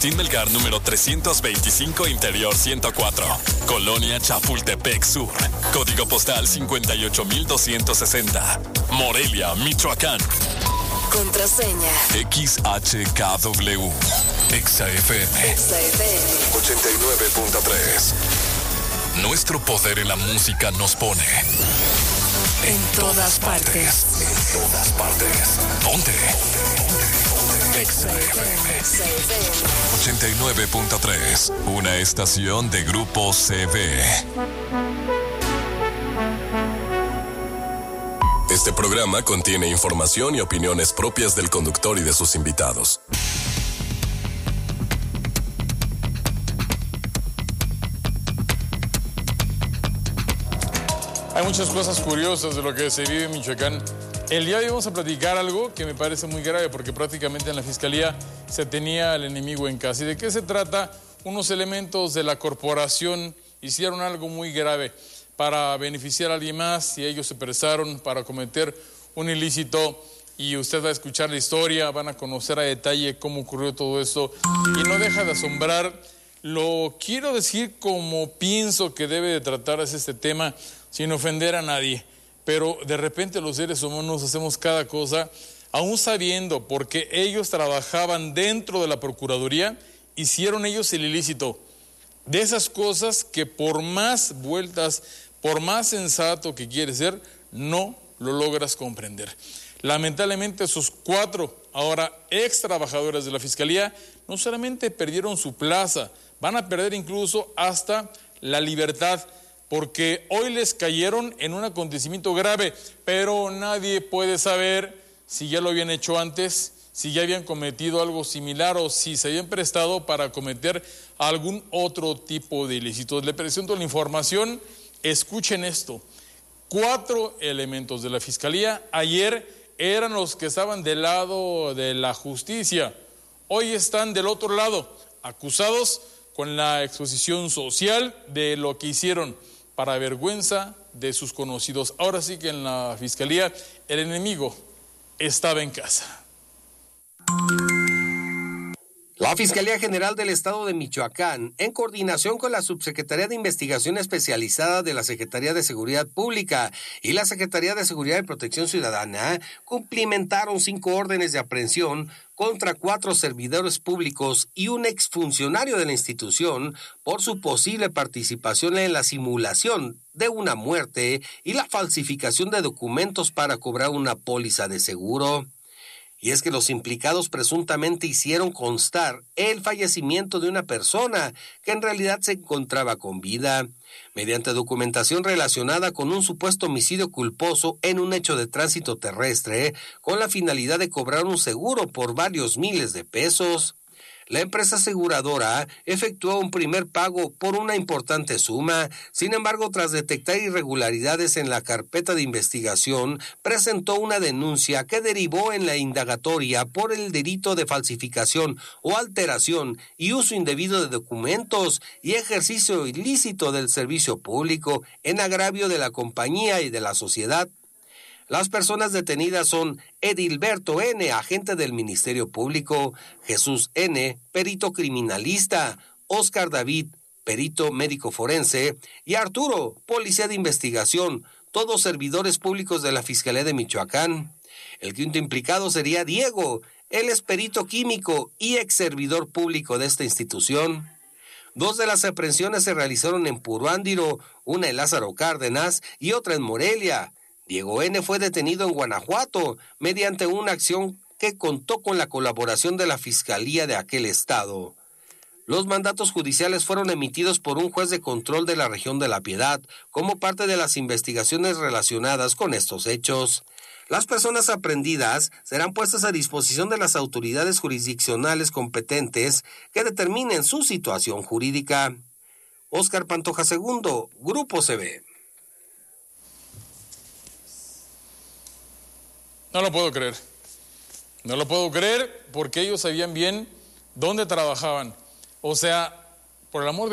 Agustín Melgar, número 325, Interior 104. Colonia Chapultepec Sur. Código postal 58260. Morelia, Michoacán. Contraseña. XHKW. XFM. 89.3. Nuestro poder en la música nos pone en todas partes. En todas partes. ¿Dónde? XFM 89.3. Una estación de Grupo CV. Este programa contiene información y opiniones propias del conductor y de sus invitados. Hay muchas cosas curiosas de lo que se vive en Michoacán. El día de hoy vamos a platicar algo que me parece muy grave porque prácticamente en la Fiscalía se tenía al enemigo en casa. ¿Y de qué se trata? Unos elementos de la corporación hicieron algo muy grave para beneficiar a alguien más y ellos se prestaron para cometer un ilícito. Y usted va a escuchar la historia, van a conocer a detalle cómo ocurrió todo esto y no deja de asombrar. Lo quiero decir como pienso que debe de tratarse este tema sin ofender a nadie, pero de repente los seres humanos hacemos cada cosa, aún sabiendo, porque ellos trabajaban dentro de la Procuraduría, hicieron ellos el ilícito. De esas cosas que por más vueltas, por más sensato que quieres ser, no lo logras comprender. Lamentablemente esos 4, ahora ex trabajadores de la Fiscalía, no solamente perdieron su plaza, van a perder incluso hasta la libertad, porque hoy les cayeron en un acontecimiento grave, pero nadie puede saber si ya lo habían hecho antes, si ya habían cometido algo similar o si se habían prestado para cometer algún otro tipo de ilícitos. Le presento la información, escuchen esto. 4 elementos de la Fiscalía ayer eran los que estaban del lado de la justicia, hoy están del otro lado, acusados con la exposición social de lo que hicieron, para vergüenza de sus conocidos. Ahora sí que en la Fiscalía el enemigo estaba en casa. La Fiscalía General del Estado de Michoacán, en coordinación con la Subsecretaría de Investigación Especializada de la Secretaría de Seguridad Pública y la Secretaría de Seguridad y Protección Ciudadana, cumplimentaron 5 órdenes de aprehensión contra 4 servidores públicos y un exfuncionario de la institución por su posible participación en la simulación de una muerte y la falsificación de documentos para cobrar una póliza de seguro. Y es que los implicados presuntamente hicieron constar el fallecimiento de una persona que en realidad se encontraba con vida, mediante documentación relacionada con un supuesto homicidio culposo en un hecho de tránsito terrestre, con la finalidad de cobrar un seguro por varios miles de pesos. La empresa aseguradora efectuó un primer pago por una importante suma. Sin embargo, tras detectar irregularidades en la carpeta de investigación, presentó una denuncia que derivó en la indagatoria por el delito de falsificación o alteración y uso indebido de documentos y ejercicio ilícito del servicio público en agravio de la compañía y de la sociedad. Las personas detenidas son Edilberto N., agente del Ministerio Público, Jesús N., perito criminalista, Óscar David, perito médico forense, y Arturo, policía de investigación, todos servidores públicos de la Fiscalía de Michoacán. El quinto implicado sería Diego, él es perito químico y ex servidor público de esta institución. 2 de las aprehensiones se realizaron en Puruándiro, una en Lázaro Cárdenas y otra en Morelia. Diego N. fue detenido en Guanajuato mediante una acción que contó con la colaboración de la Fiscalía de aquel estado. Los mandatos judiciales fueron emitidos por un juez de control de la región de La Piedad como parte de las investigaciones relacionadas con estos hechos. Las personas aprehendidas serán puestas a disposición de las autoridades jurisdiccionales competentes que determinen su situación jurídica. Óscar Pantoja II, Grupo CV. No lo puedo creer. No lo puedo creer porque ellos sabían bien dónde trabajaban. O sea, por el amor de